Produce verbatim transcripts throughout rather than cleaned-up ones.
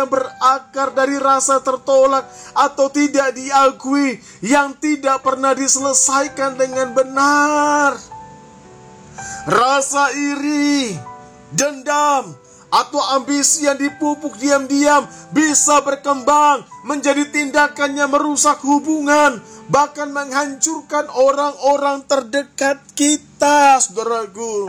berakar dari rasa tertolak atau tidak diakui yang tidak pernah diselesaikan dengan benar. Rasa iri, dendam, atau ambisi yang dipupuk diam-diam bisa berkembang menjadi tindakan yang merusak hubungan, bahkan menghancurkan orang-orang terdekat kita, saudaraku.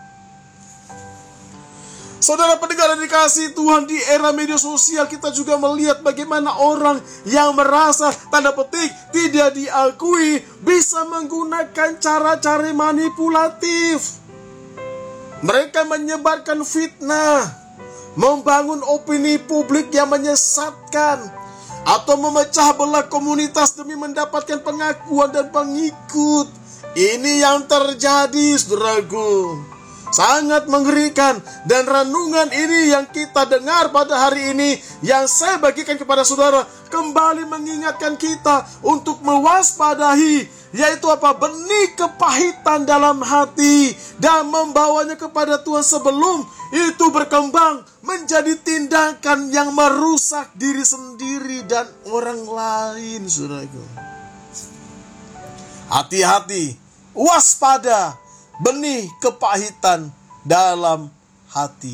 Saudara pendengar yang dikasihi Tuhan, di era media sosial kita juga melihat bagaimana orang yang merasa tanda petik tidak diakui bisa menggunakan cara-cara manipulatif. Mereka menyebarkan fitnah, membangun opini publik yang menyesatkan, atau memecah belah komunitas demi mendapatkan pengakuan dan pengikut. Ini yang terjadi, saudaraku. Sangat mengerikan, dan renungan ini yang kita dengar pada hari ini yang saya bagikan kepada saudara kembali mengingatkan kita untuk mewaspadai, yaitu apa? Benih kepahitan dalam hati dan membawanya kepada Tuhan sebelum itu berkembang menjadi tindakan yang merusak diri sendiri dan orang lain, saudaraku. Hati-hati, waspada benih kepahitan dalam hati.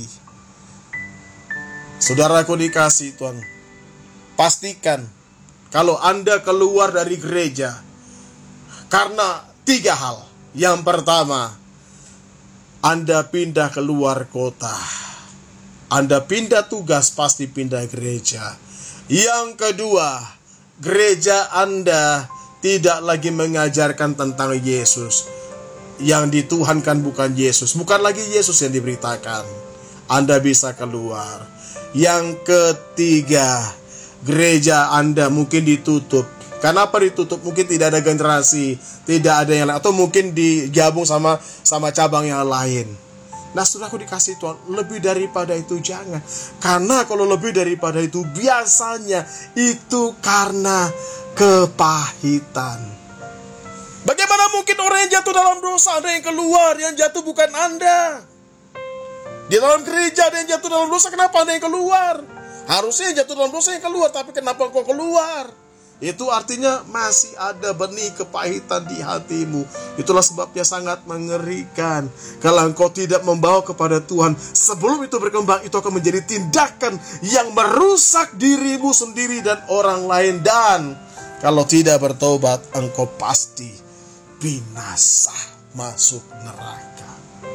Saudaraku dikasihi Tuhan, pastikan kalau Anda keluar dari gereja karena tiga hal. Yang pertama, Anda pindah keluar kota. Anda pindah tugas, pasti pindah gereja. Yang kedua, gereja Anda tidak lagi mengajarkan tentang Yesus. Yang dituhankan bukan Yesus, bukan lagi Yesus yang diberitakan. Anda bisa keluar. Yang ketiga, gereja Anda mungkin ditutup. Kenapa ditutup? Mungkin tidak ada generasi, tidak ada yang lain, atau mungkin digabung sama sama cabang yang lain. Nah, saudaraku dikasih Tuhan, lebih daripada itu jangan. Karena kalau lebih daripada itu, biasanya itu karena kepahitan. Bagaimana mungkin orang yang jatuh dalam dosa ada yang keluar, yang jatuh bukan Anda? Di dalam gereja ada yang jatuh dalam dosa, kenapa Anda yang keluar? Harusnya yang jatuh dalam dosa yang keluar, tapi kenapa engkau keluar? Itu artinya masih ada benih kepahitan di hatimu. Itulah sebabnya sangat mengerikan kalau engkau tidak membawa kepada Tuhan. Sebelum itu berkembang, itu akan menjadi tindakan yang merusak dirimu sendiri dan orang lain. Dan kalau tidak bertobat, engkau pasti binasa, masuk neraka.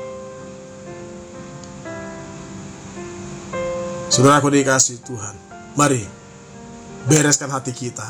Saudaraku dikasihi Tuhan, mari bereskan hati kita.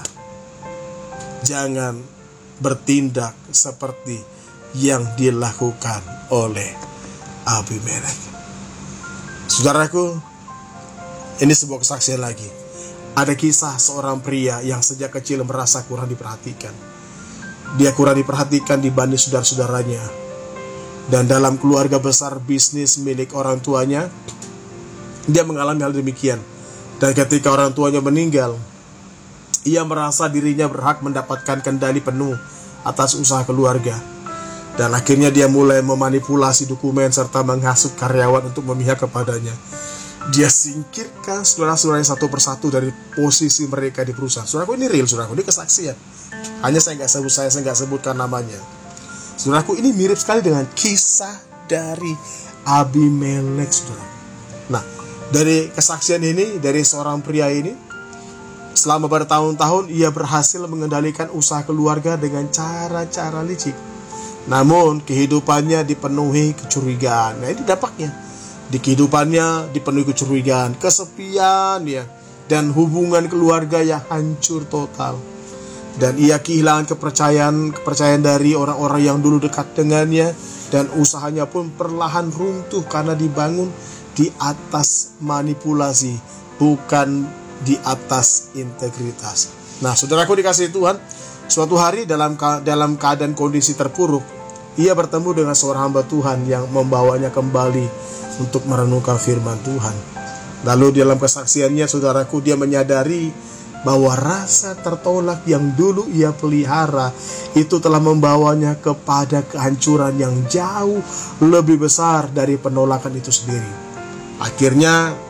Jangan bertindak seperti yang dilakukan oleh Abimelek. Saudaraku, ini sebuah kesaksian lagi. Ada kisah seorang pria yang sejak kecil merasa kurang diperhatikan. Dia kurang diperhatikan dibanding saudara-saudaranya. Dan dalam keluarga besar bisnis milik orang tuanya, dia mengalami hal demikian. Dan ketika orang tuanya meninggal, ia merasa dirinya berhak mendapatkan kendali penuh atas usaha keluarga. Dan akhirnya dia mulai memanipulasi dokumen serta menghasut karyawan untuk memihak kepadanya. Dia singkirkan saudara-saudaranya satu persatu dari posisi mereka di perusahaan. Saudaraku, ini real, saudaraku, ini kesaksian. Hanya saya nggak sebut saya, saya nggak sebutkan namanya. Saudaraku, ini mirip sekali dengan kisah dari Abimelek, saudara. Nah, dari kesaksian ini, dari seorang pria ini, selama bertahun-tahun ia berhasil mengendalikan usaha keluarga dengan cara-cara licik. Namun kehidupannya dipenuhi kecurigaan. Nah, ini dampaknya. Di kehidupannya dipenuhi kecurigaan, kesepian ya, dan hubungan keluarga yang hancur total. Dan ia kehilangan kepercayaan kepercayaan dari orang-orang yang dulu dekat dengannya, dan usahanya pun perlahan runtuh karena dibangun di atas manipulasi, bukan di atas integritas. Nah, saudaraku dikasihi Tuhan, suatu hari dalam dalam keadaan kondisi terpuruk, ia bertemu dengan seorang hamba Tuhan yang membawanya kembali untuk merenungkan firman Tuhan. Lalu dalam kesaksiannya, saudaraku, dia menyadari bahwa rasa tertolak yang dulu ia pelihara itu telah membawanya kepada kehancuran yang jauh lebih besar dari penolakan itu sendiri. Akhirnya